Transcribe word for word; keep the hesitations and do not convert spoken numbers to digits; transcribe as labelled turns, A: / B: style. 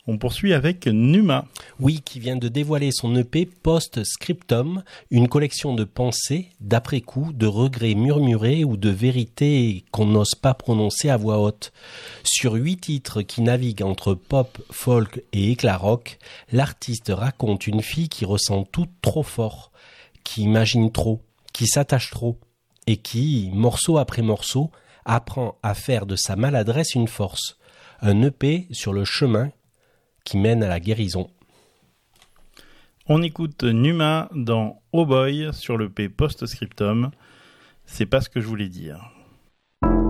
A: On poursuit avec Numa.
B: Oui, qui vient de dévoiler son E P Post-Scriptum, une collection de pensées, d'après-coup, de regrets murmurés ou de vérités qu'on n'ose pas prononcer à voix haute. Sur huit titres qui naviguent entre pop, folk et éclat rock, l'artiste raconte une fille qui ressent tout trop fort, qui imagine trop, qui s'attache trop, et qui, morceau après morceau, apprend à faire de sa maladresse une force. Un E P sur le chemin qui mène à la guérison.
A: On écoute Numa dans Oh Boy sur le P Post-Scriptum. C'est pas ce que je voulais dire.